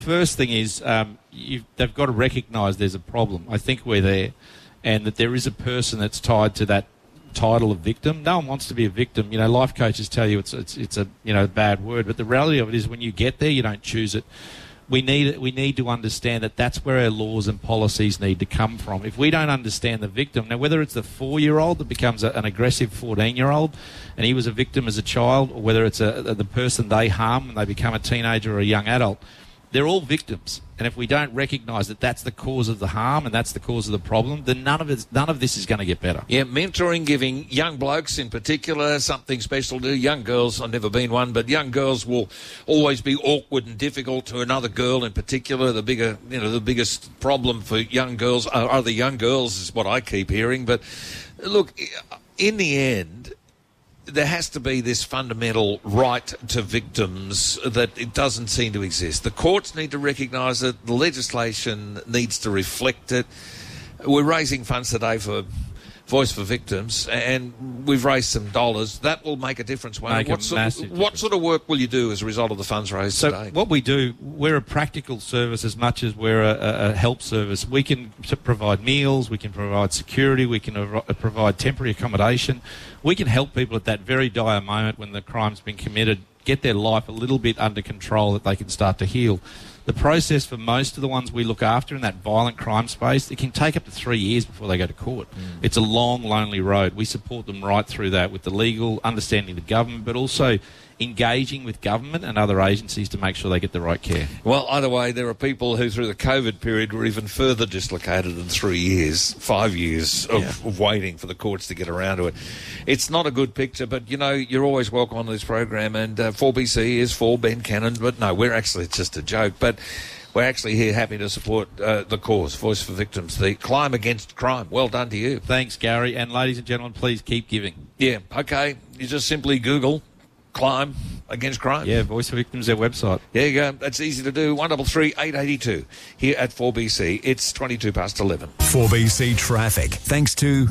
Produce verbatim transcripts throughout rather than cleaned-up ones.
First thing is um, you've, they've got to recognise there's a problem. I think we're there, and that there is a person that's tied to that title of victim. No one wants to be a victim. You know, life coaches tell you it's it's it's a you know bad word, but the reality of it is when you get there, you don't choose it. We need we need to understand that that's where our laws and policies need to come from. If we don't understand the victim, now whether it's the four-year-old that becomes a, an aggressive fourteen-year-old and he was a victim as a child, or whether it's a, a, the person they harm when they become a teenager or a young adult, they're all victims. And if we don't recognise that that's the cause of the harm and that's the cause of the problem, then none of it, none of this is going to get better. Yeah, mentoring, giving young blokes in particular something special to do. Young girls, I've never been one, but young girls will always be awkward and difficult to another girl in particular. The bigger, you know, the biggest problem for young girls are, are the young girls, is what I keep hearing. But look, in the end, there has to be this fundamental right to victims that it doesn't seem to exist. The courts need to recognise it. The legislation needs to reflect it. We're raising funds today for Voice for Victims, and we've raised some dollars. That will make a difference. Make what, a sort, massive what difference. sort of work will you do as a result of the funds raised so today? What we do, we're a practical service as much as we're a, a help service. We can provide meals, we can provide security, we can av- provide temporary accommodation. We can help people at that very dire moment when the crime's been committed get their life a little bit under control, that they can start to heal. The process for most of the ones we look after in that violent crime space, it can take up to three years before they go to court. Mm. It's a long, lonely road. We support them right through that with the legal, understanding the government, but also engaging with government and other agencies to make sure they get the right care. Well, either way, there are people who through the COVID period were even further dislocated than three years, five years of, yeah. of waiting for the courts to get around to it. It's not a good picture, but, you know, you're always welcome on this program, and uh, four B C is for Ben Cannon, but no, we're actually, it's just a joke, but we're actually here happy to support uh, the cause, Voice for Victims, the climb against crime. Well done to you. Thanks, Gary, and ladies and gentlemen, please keep giving. Yeah, okay, you just simply Google Climb Against Crime. Yeah, Voice for Victims, their website. There you go. That's easy to do. one double three eight eight two here at four B C. It's twenty-two past eleven. four B C Traffic, thanks to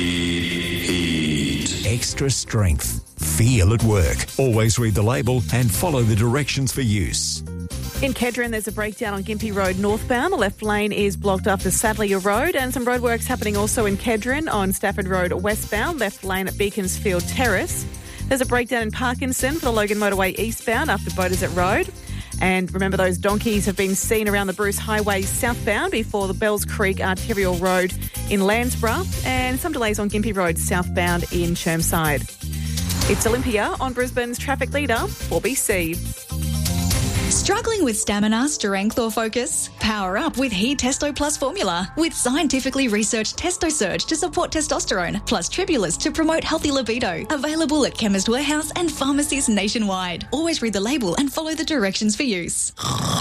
Heat. Extra strength. Feel at work. Always read the label and follow the directions for use. In Kedron, there's a breakdown on Gympie Road northbound. The left lane is blocked after Sadleyer Road, and some roadworks happening also in Kedron on Stafford Road westbound, left lane at Beaconsfield Terrace. There's a breakdown in Parkinson for the Logan Motorway eastbound after Beaudesert Road. And remember, those donkeys have been seen around the Bruce Highway southbound before the Bells Creek Arterial Road in Landsborough, and some delays on Gympie Road southbound in Chermside. It's Olympia on Brisbane's traffic leader, four B C. Struggling with stamina, strength or focus? Power up with He Testo Plus formula with scientifically researched Testo Surge to support testosterone, plus Tribulus to promote healthy libido. Available at Chemist Warehouse and pharmacies nationwide. Always read the label and follow the directions for use.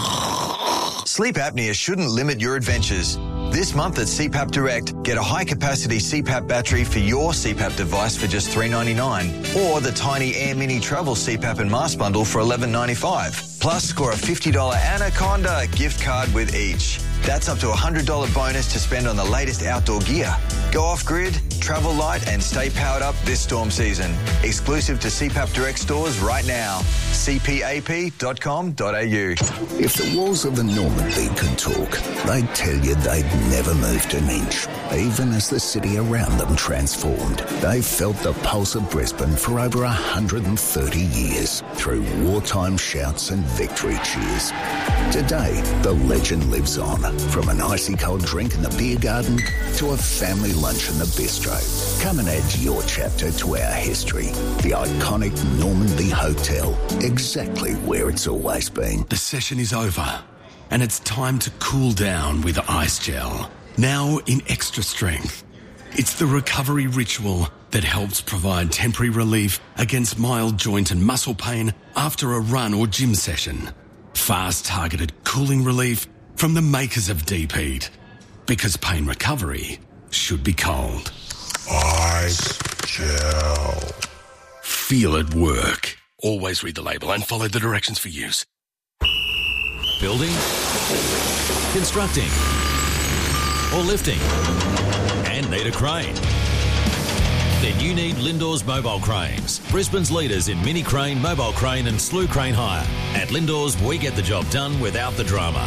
Sleep apnea shouldn't limit your adventures. This month at C PAP Direct, get a high-capacity C PAP battery for your C PAP device for just three dollars ninety-nine, or the tiny Air Mini Travel C PAP and Mask Bundle for eleven dollars ninety-five. Plus, score a fifty dollars Anaconda gift card with each. That's up to a one hundred dollars bonus to spend on the latest outdoor gear. Go off-grid, travel light and stay powered up this storm season. Exclusive to C PAP Direct stores right now. c p a p dot com dot a u. If the walls of the Normandy could talk, they'd tell you they'd never moved an inch. Even as the city around them transformed, they've felt the pulse of Brisbane for over one hundred thirty years through wartime shouts and victory cheers. Today, the legend lives on, from an icy cold drink in the beer garden to a family lunch in the bistro. Come and add your chapter to our history. The iconic Normandy Hotel, exactly where it's always been. The session is over, and it's time to cool down with Ice Gel, now in extra strength. It's the recovery ritual that helps provide temporary relief against mild joint and muscle pain after a run or gym session. Fast targeted cooling relief from the makers of Deep Heat, because pain recovery should be cold. Ice Gel. Feel it work. Always read the label and follow the directions for use. Building, constructing, or lifting, and need a crane. Then you need Lindor's Mobile Cranes, Brisbane's leaders in mini crane, mobile crane and slew crane hire. At Lindor's, we get the job done without the drama.